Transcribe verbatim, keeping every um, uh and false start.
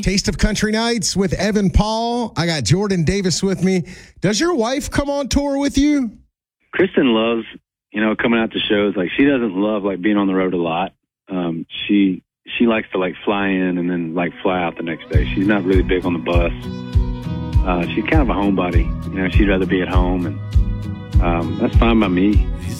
Taste of Country Nights with Evan Paul. I got Jordan Davis with me. Does your wife come on tour with you? Kristen loves, you know, coming out to shows. Like, she doesn't love, like, being on the road a lot. Um, she she likes to, like, fly in and then, like, fly out the next day. She's not really big on the bus. Uh, she's kind of a homebody. You know, she'd rather be at home, and um, that's fine by me.